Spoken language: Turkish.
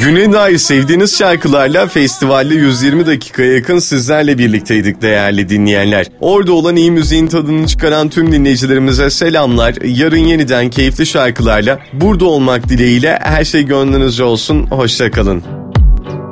Güne dair sevdiğiniz şarkılarla festivalde 120 dakikaya yakın sizlerle birlikteydik değerli dinleyenler. Orada olan iyi müziğin tadını çıkaran tüm dinleyicilerimize selamlar. Yarın yeniden keyifli şarkılarla burada olmak dileğiyle her şey gönlünüzce olsun. Hoşça kalın.